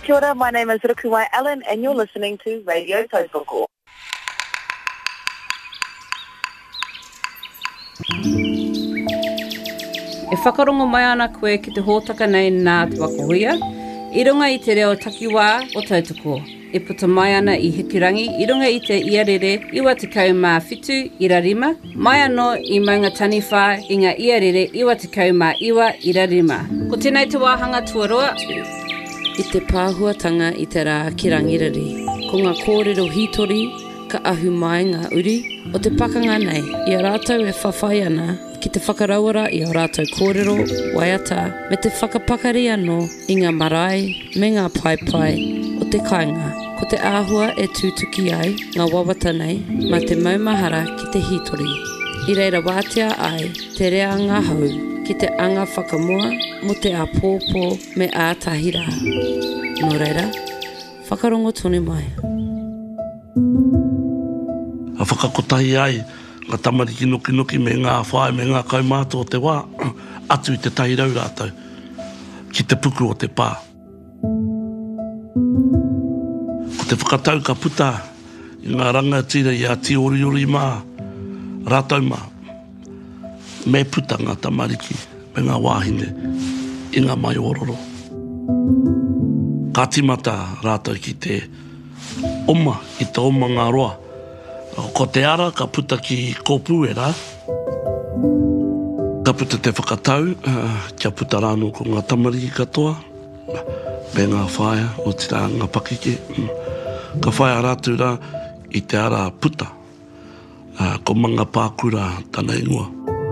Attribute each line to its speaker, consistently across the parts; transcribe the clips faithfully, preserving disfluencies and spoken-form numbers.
Speaker 1: Kia ora, my name is Rukuwai Ellen and you're listening to Radio Tautoko.
Speaker 2: E whakarongo mai ana koe ki te hōtaka nei nā te wakahuia, i runga i te reo takiwā o Tautoko. E puta mai ana i Hikirangi, i runga i te iarere iwa te kau mā whitu ira rima, mai anō i maunga taniwha i ngā iarere iwa te kau mā iwa ira rima. Ko tēnei te wāhanga tuarua.
Speaker 3: I te pāhuatanga i te rā ki rangirari, ko ngā kōrero hitori, ka ahu mai ngā uri, o te pakanga nei, i a rātou e whawhai ana, ki te whakarawara i a rātou kōrero, waiata, me te whakapakari anō i ngā marae, me ngā paipai, o te kāinga, ko te āhua e tūtuki ai, ngā wawata nei, ma te maumahara ki te hitori. I reira wātea ai, te rea ngā hau, ki te anga whakamoa, mo te āpōpō me ātahira. Nō reira, whakarongo tonu mai.
Speaker 4: A whakakotahi ai, ngā tamariki noki noki me ngā whae me ngā kaumātua o te wā, atu i te tahirau rātou, ki te puku o te pā. Ko te whakatau ka puta, i ngā rangatira i a ti ori ori mā, rātou mā, me puta ngā tamariki, me ngā wāhine, i ngā mai ororo. Ka timata rātou ki te oma, i te oma ngā roa. Ko te ara, ka puta ki kōpuera. Ka puta te whakatau, uh, kia puta rāno ko ngā tamariki katoa, me ngā whaia o te rā ngā pakike. Mm. Ka whaia rātou rā i te ara puta, uh, ko manga pākura tāna ingoa.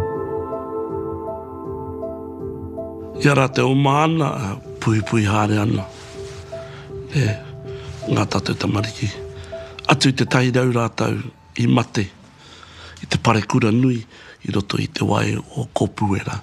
Speaker 4: Ia rā te oma ana, puhi puhi hāre ana. E, ngā tātou tamariki. Atu i te tahirau rātou i mate, i te parekura nui, i roto i te wai o kōpuera.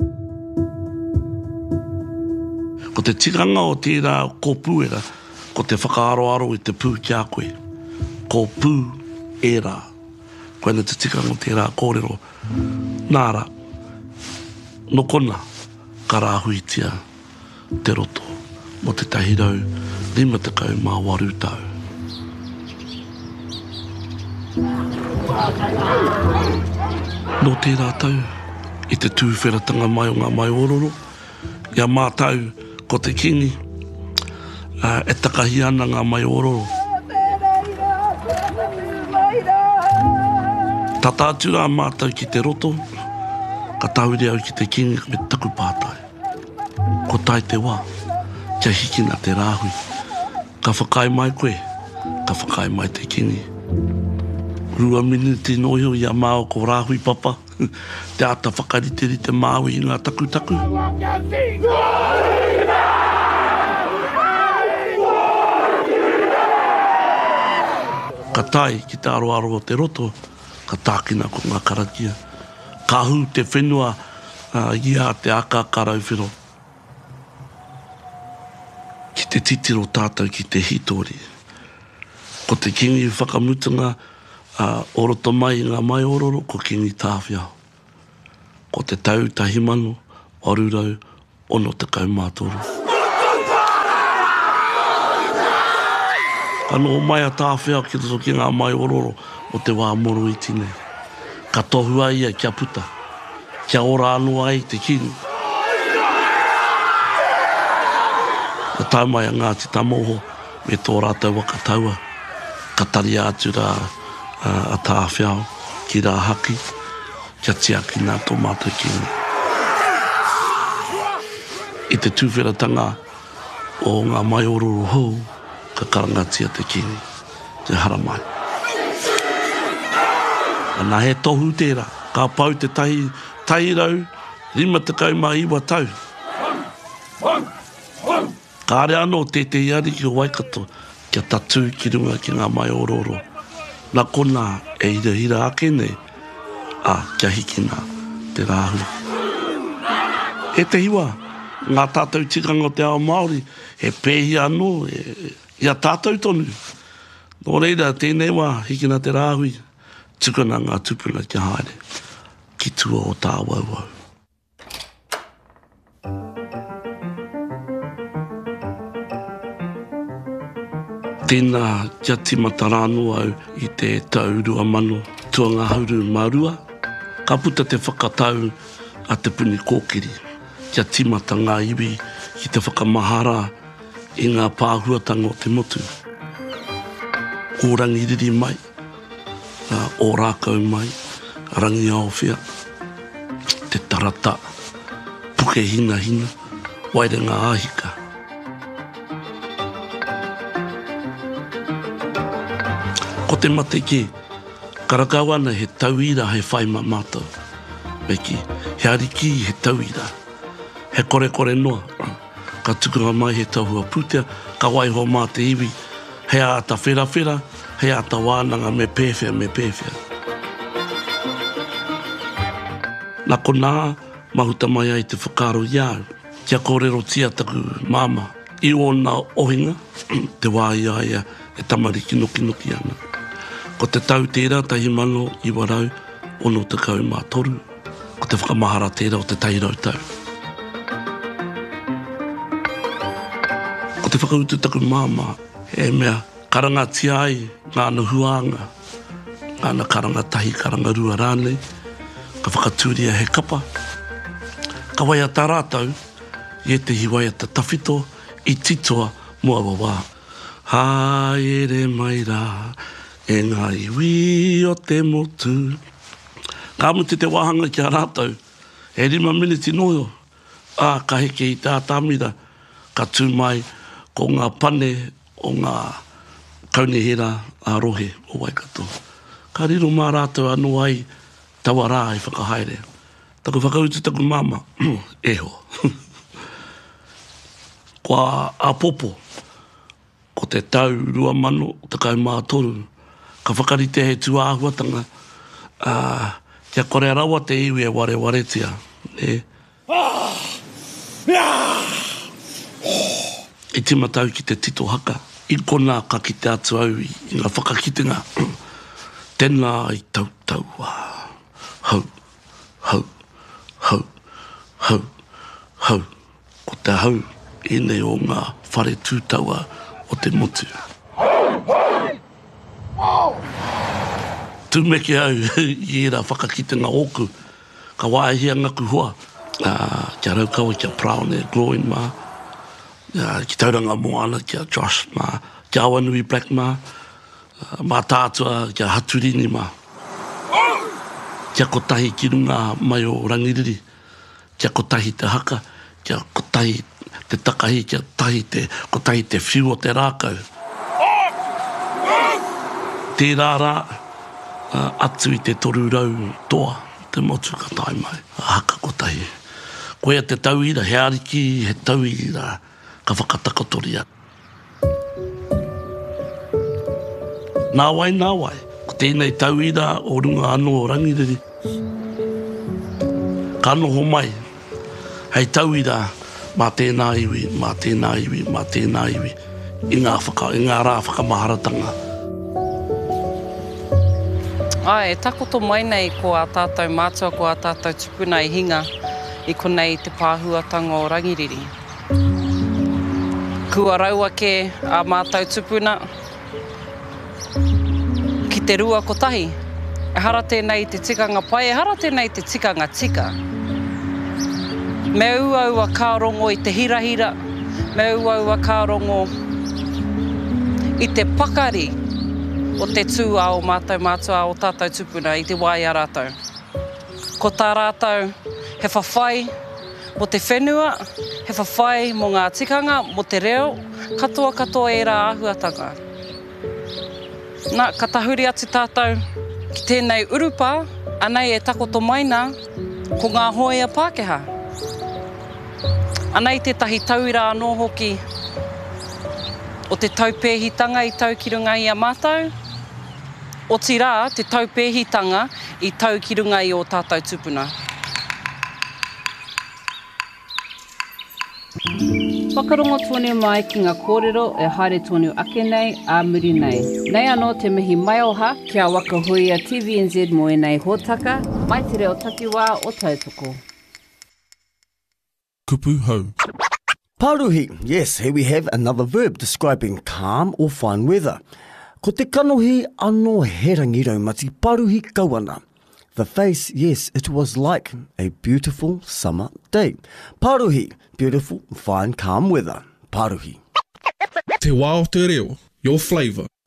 Speaker 4: Ko te tikanga o tērā kōpuera, ko te whakaaro-aro i te pū kia koe. Kōpū era. Koe na te tikanga o tērā kōrero. Nāra, no kona, ka rāhuitia te roto mo te tahirau lima te kau mā waru tau. No tērā tau, i te tūwheratanga mai o ngā mai ororo, ia mātau ko te kingi, uh, e takahi ana ngā mai ororo. Ta tātura mātau ki te roto, ka tauri au ki te kingi me taku pātai. Ko tai te wā, kia hikina te rāhui. Ka whakai mai koe, ka whakai mai te kingi. Rua miniti noio i a māo ko rāhui papa, te ata whakariteri te māu i ngā taku taku. Ka tai ki te aroaro o te roto, ka tākina ko ngā karakia. Ka hu te whenua uh, i a te aka karauwhiro. Ki te titiro tātou ki te hitori. Ko te kingi whakamutunga, uh, oroto mai ngā mai ororo, ko kingi tāwhia. Ko te tau tahimano, orurau, ono te kaumātoro. Kano o mai a tāwhia ki roto ki ngā mai ororo o te wā moro i tine. Ka tohua ia kia puta, kia ora anua ai te kingi. Ka tau mai a Ngāti Tamoho, me tō rātou waka taua. Ka tari atu rā uh, a tāwhiao, ki rā haki, kia tiaki nā tō mātou kingi. I te tūwheratanga o ngā mai ororo hou, ka karangatia te kingi, te haramai. Nā he tohu tērā, ka pau te tahi, tahi rau, rima te kau mā iwa tau. Ka are anō te te iari ki o Waikato, kia tatu ki runga ki ngā mai ororo. Nā kona e hira hira ake nei, a kia hikina te rāhu. E te hiwa, ngā tātou tikanga o te ao Māori, he pēhi anō, e, ia tātou tonu. Nō reira, tēnei wā, hikina te rāhui. Tukana ngā tupuna ki haere, ki tua o tā wauwau. Tēnā kia timata rāno au i te taurua mano tuanga hauru marua. Ka puta te whakatau a te puni kōkiri. Kia timata ngā iwi ki te whakamahara i ngā pāhuatanga o te motu. Ko rangiriri mai, uh, o rākau mai, rangi aowhia, te tarata, puke hina hina, wairenga āhika. Ko te mate ki, karakau ana he tauira he whaima mātou. Meki, he ariki he tauira. He kore kore noa. Ka tukunga mai he tahua putea, ka waiho mā te iwi. He ata whera whera, he ata wānanga me pēwhia me pēwhia. Nā ko nā, mahuta mai ai te whakaro iau. Kia kōrero tia taku māma. I o nā ohinga, te wāia ia e tamariki noki noki ana. Ko te tau tērā, tahi mano i warau, ono te kau mā toru. Ko te whakamahara tērā o te tairau tau. Ko te whakautu taku māma, e mea karanga tia ai, ngāna huanga, ngāna karanga tahi, karanga rua rānei, ka whakatūria he kapa. Ka waia tā rātau, i te hiwaia ta tawhito, i titoa mua wawā. Haere mai rā, e ngā iwi o te motu. Ka muti te wahanga ki a rātau, e rima miniti noio, a ka heke i tā tāmira, ka tū mai ko ngā pane o ngā kaunihira a rohe o Waikato. Ka riro mā rātou anō ai tawa rā i whakahaere. Taku whakautu taku māma, eho. Kua apopo, ko te tau rua mano, takau mā toru, ka whakarite he tuāhuatanga, uh, kia kore rawa te iwi e ware waretia. E? I timatau ki te tito haka, i kona ka ki te atu au i ngā whakakitenga. Tēnā i tau tau wā. Hau, hau, hau, hau, hau. Ko te hau, e nei o ngā whare tūtaua o te motu. Tūmeke au i era whakakitenga oku, ka wāhia ngaku hoa, uh, kia raukaua, kia Brown e Gloin mā, uh, ki tauranga moana, kia Josh mā, kia Awanui Black mā, uh, mā tātua, kia Haturini mā. Kia kotahi ki runga mai o rangiriri, kia kotahi te haka, kia kotahi te takahi, kia tahi te, kotahi te whiu o te rākau. Tērā rā, uh, atu i te toru rau toa, te motu ka tai mai, haka kotahi. Koea te tauira, he ariki, he tauira, ka whakatakatori atu. Nā wai, nā wai, ko tēnei tauira o runga anō o rangiriri. Ka noho mai, hei tauira, mā tēnā iwi, mā tēnā iwi, mā tēnā iwi, i ngā, whaka, i ngā rā whakamaharatanga.
Speaker 3: Ai, e takoto mai nei ko a tātou mātua, ko a tātou tupuna i hinga i konei te pāhuatanga o rangiriri. Kua raua ke a mātou tupuna ki te rua kotahi. E hara tēnei te tikanga pai, e hara tēnei te tikanga tika. Me uaua kārongo i te hirahira, me uaua kārongo i te pakari o te tū ao mātou mātua o tātou tupuna i te wai a rātou. Ko tā rātou he whawhai mo te whenua, he whawhai mo ngā tikanga, mo te reo, katoa katoa e rā āhuatanga. Nā, ka tahuri atu tātou ki tēnei urupa, anei e takoto maina ko ngā hoia Pākehā. Anei te tahi tauira anō hoki o te taupēhitanga i tau ki runga i a mātou, o ti rā te taupēhitanga i tau ki runga i o tātou tupuna.
Speaker 2: Whakarongo tonu mai ki ngā kōrero e haere tonu ake nei, a muri nei. Nei anō te mihi mai oha, kia wakahuia T V N Z mo e nei hōtaka, mai te reo takiwā o tautoko.
Speaker 5: Kupu hau. Paruhi, yes, here we have another verb describing calm or fine weather. Ko te kanohi anō he rangiroimati paruhi kawana. The face, yes, it was like a beautiful summer day. Paruhi, beautiful, fine, calm weather. Paruhi.
Speaker 6: Te wā o te reo, your flavour.